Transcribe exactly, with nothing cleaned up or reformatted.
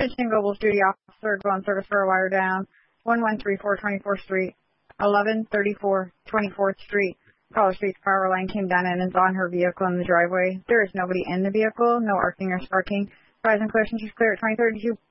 Attention Global Duty Officer, go on service for a wire down. one one three four twenty-fourth Street, eleven thirty-four twenty-fourth Street. Caller Street's power line came down and is on her vehicle in the driveway. There is nobody in the vehicle, no arcing or sparking. Rise and clear, she's clear at twenty thirty-two